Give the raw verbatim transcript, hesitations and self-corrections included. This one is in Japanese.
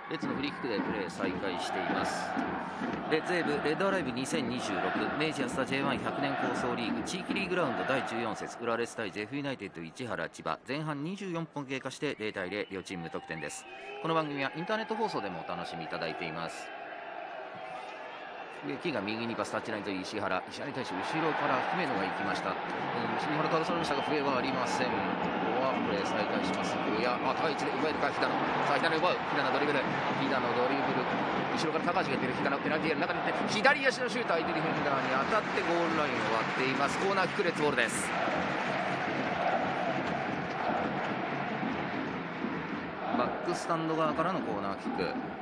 レッズのフリーキックでプレー再開しています。レッズエーブレッドアライブにせんにじゅうろく明治安田 ジェイワンひゃく 年構想リーグ地域リーグラウンドだいじゅうよん節浦和レッズ対ジェフユナイテッド市原千葉前半にじゅうよんぷん経過してゼロたいゼロ両チーム無得点です。この番組はインターネット放送でもお楽しみいただいています。植木が右にパスタッチラインと石原石原に対して後ろから姫野が行きました。石原からされましたが笛はありません。ここはプレー再開します。いや高い位置で奪えるか平野さあ平野奪う平野ドリブル平野ドリブル後ろから高橋が出る平野ペナルティーエリアの中にいって左足のシュート相手ディフェンダーに当たってゴールラインを割っています。コーナーキックレッツボールです。バックスタンド側からのコーナーキック